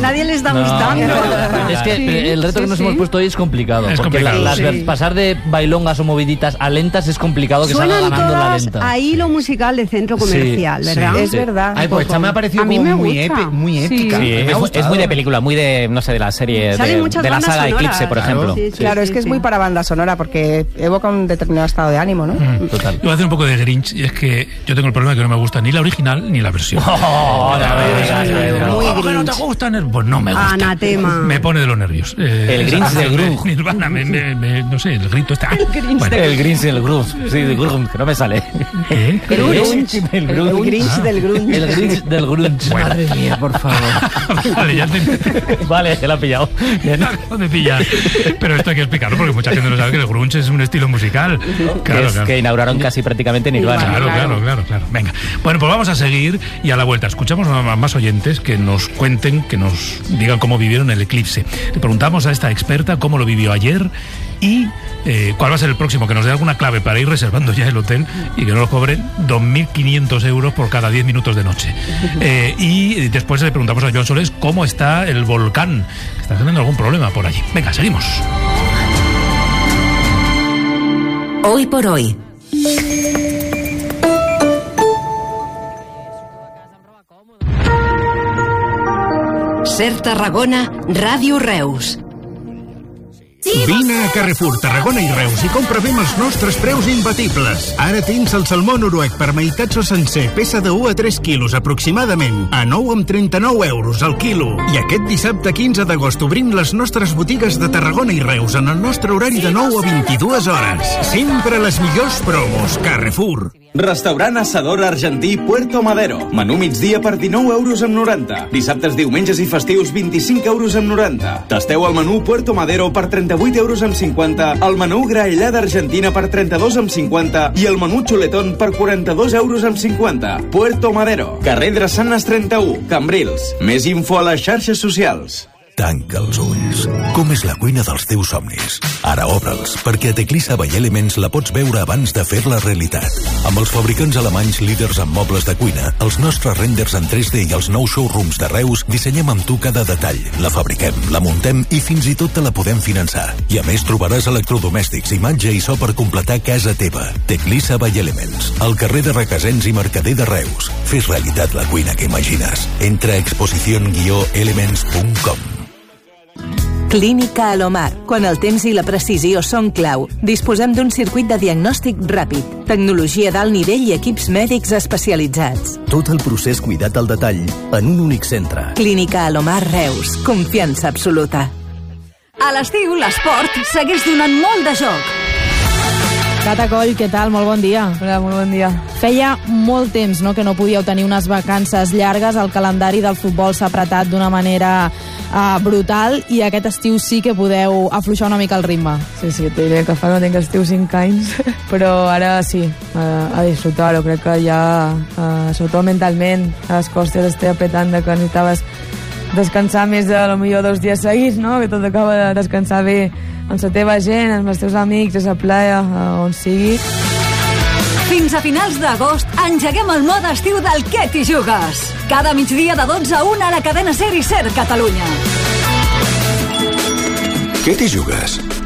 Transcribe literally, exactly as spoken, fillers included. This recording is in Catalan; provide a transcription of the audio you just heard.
nadie le está gustando. No, es que sí, el reto sí, que nos sí. hemos puesto hoy es complicado. Es porque complicado. Las, sí. pasar de bailongas o moviditas a lentas es complicado que Suenan salga ganando la todas lenta. ahí lo musical de centro comercial, sí, ¿verdad? sí, es sí. verdad. Ay, pues esta me ha parecido a mí como me muy, gusta. epi, muy épica. Sí, Me es, ha es muy de película, muy de, no sé, de la serie, de, de la saga Eclipse, por ejemplo. Sí, sí, claro, sí, es que sí. es muy para banda sonora porque evoca un determinado estado de ánimo, ¿no? Mm. Total. Yo voy a hacer un poco de Grinch y es que yo tengo el problema de que no me gusta ni la original ni la versión. Oh, no, no, no, no. Muy Oh, ¿que no te gustan? Pues no me gusta. Anatema. Me pone de los nervios. Eh, El Grinch del Grunge. Nirvana, me, me, me, no sé, el grito está. El Grinch Bueno, El Grinch del Grunge. Sí, del Grunge, que no me sale. ¿eh? El Grunge. El El Grunge. Grinch Ah. del Grunge. El Grinch del Grunge. Bueno. Madre mía, por favor. Vale, ya te... Vale, se la ha pillado. Bien. Acabo de pillar. Pero esto hay que explicarlo porque mucha gente no sabe que el grunge es un estilo musical. Claro, es claro. que inauguraron casi prácticamente Nirvana. Claro, claro, claro, claro. Venga. Bueno, pues vamos a seguir y a la vuelta escuchamos a más oyentes que nos cuenten, que nos digan cómo vivieron el eclipse. Le preguntamos a esta experta cómo lo vivió ayer y eh, cuál va a ser el próximo, que nos dé alguna clave para ir reservando ya el hotel y que no nos cobren dos mil quinientos euros por cada diez minutos de noche. Eh, y después le preguntamos a Joan Solés cómo está el volcán. ¿Está teniendo algún problema por allí? Venga, seguimos. Hoy por hoy. Ser Tarragona, Ràdio Reus. Vine a Carrefour, Tarragona i Reus i compra bé amb els nostres preus imbatibles. Ara tens el salmó noruec per meitats o sencer, peça de u a tres quilos aproximadament, a nou amb trenta-nou euros al quilo. I aquest dissabte quinze d'agost obrim les nostres botigues de Tarragona i Reus en el nostre horari de nou a vint-i-dues hores. Sempre les millors promos. Carrefour. Restaurant Asador Argentí Puerto Madero. Menú migdia per dinou euros amb noranta. Dissabtes, diumenges i festius vint-i-cinc euros amb noranta. Tasteu el menú Puerto Madero per trenta-vuit euros amb cinquanta, el menú graellada argentina per trenta-dos amb cinquanta i el menú xuletón per quaranta-dos euros amb cinquanta. Puerto Madero. Carrer Drassanes trenta-u, Cambrils. Més info a les xarxes socials. Tanca els ulls. Com és la cuina dels teus somnis? Ara obre'ls, perquè a Teclisa by Elements la pots veure abans de fer-la realitat. Amb els fabricants alemanys líders en mobles de cuina, els nostres renders en tres D i els nous showrooms de Reus, dissenyem amb tu cada detall, la fabriquem, la muntem i fins i tot te la podem finançar. I a més trobaràs electrodomèstics, imatge i so per completar casa teva. Teclisa by Elements, al carrer de Requesens i Mercader de Reus. Fes realitat la cuina que imagines. Entra a exposición guió elements punt com. Clínica Alomar. Quan el temps i la precisió són clau, disposem d'un circuit de diagnòstic ràpid, tecnologia d'alt nivell i equips mèdics especialitzats. Tot el procés cuidat al detall en un únic centre. Clínica Alomar Reus. Confiança absoluta. A l'estiu, l'esport segueix donant molt de joc. Cata Coll, què tal? Molt bon dia. Hola, molt bon dia. Feia molt temps no, que no podíeu tenir unes vacances llargues. El calendari del futbol s'ha apretat d'una manera uh, brutal i aquest estiu sí que podeu afluixar una mica el ritme. Sí, sí, te diré que fa no tinc estiu cinc anys, però ara sí, a, a disfrutar-ho. Crec que ja, uh, sobretot mentalment, a les costes estic apretant de que necessitaves descansar més de lo millor dos dies seguits, no? Que tot acaba de descansar bé amb la teva gent, amb els teus amics, a la playa, on sigui. Fins a finals d'agost engeguem el mode estiu del Què t'hi jugues? Cada migdia de dotze a una a la cadena SER i SER Catalunya. Què t'hi jugues?